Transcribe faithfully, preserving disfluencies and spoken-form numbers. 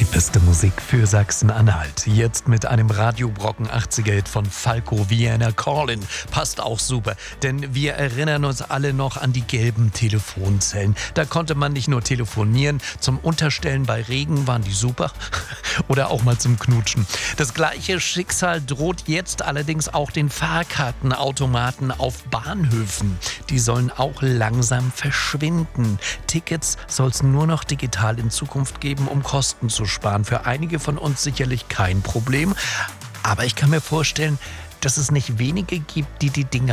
Beste Musik für Sachsen-Anhalt. Jetzt mit einem Radiobrocken achtziger-Hit von Falco, Vienna Calling. Passt auch super, denn wir erinnern uns alle noch an die gelben Telefonzellen. Da konnte man nicht nur telefonieren, zum Unterstellen bei Regen waren die super oder auch mal zum Knutschen. Das gleiche Schicksal droht jetzt allerdings auch den Fahrkartenautomaten auf Bahnhöfen. Die sollen auch langsam verschwinden. Tickets soll es nur noch digital in Zukunft geben, um Kosten zu sparen. Für einige von uns sicherlich kein Problem. Aber ich kann mir vorstellen, dass es nicht wenige gibt, die die Dinge